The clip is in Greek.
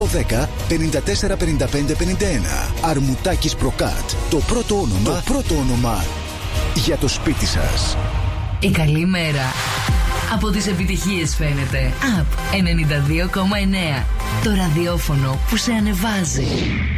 210 54 55 51. Αρμουτάκης Προκάτ. Το πρώτο όνομα για το σπίτι σας. Η καλή μέρα από τις επιτυχίες φαίνεται. Up 92,9. Το ραδιόφωνο που σε ανεβάζει.